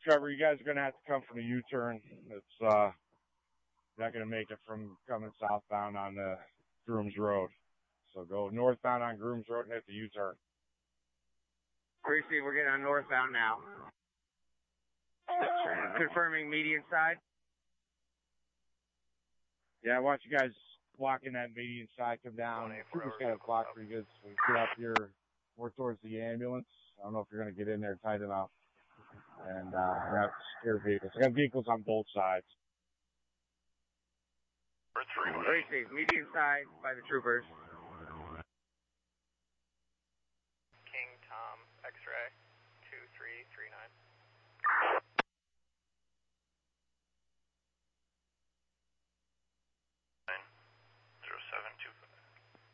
Trevor, you guys are going to have to come from the U-turn. It's not going to make it from coming southbound on the Grooms Road. So go northbound on Grooms Road and hit the U-turn. Receive, we're getting on northbound now. Confirming median side. Yeah, I want you guys blocking that median side, come down. Trooper's got it blocked pretty good, so get up here more towards the ambulance. I don't know if you're going to get in there tight enough. And I have secure vehicles. I got vehicles on both sides. Receive, median side by the troopers.